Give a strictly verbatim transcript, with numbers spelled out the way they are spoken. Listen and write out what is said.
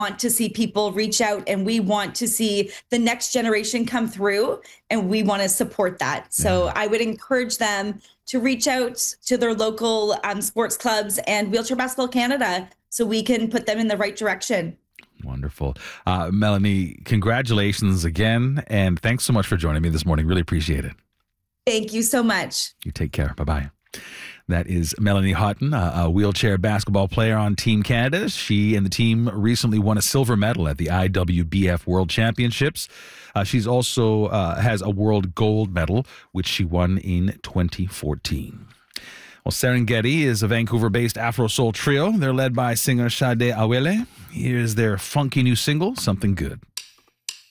want to see people reach out, and we want to see the next generation come through, and we want to support that. So Yeah. I would encourage them to reach out to their local um, sports clubs and Wheelchair Basketball Canada so we can put them in the right direction. Wonderful. Uh, Melanie, congratulations again, and thanks so much for joining me this morning. Really appreciate it. Thank you so much. You take care. Bye-bye. That is Melanie Houghton, a, a wheelchair basketball player on Team Canada. She and the team recently won a silver medal at the I W B F World Championships. Uh, she's also uh, has a world gold medal, which she won in twenty fourteen. Well, Serengeti is a Vancouver-based Afro Soul trio. They're led by singer Sade Awele. Here's their funky new single, Something Good.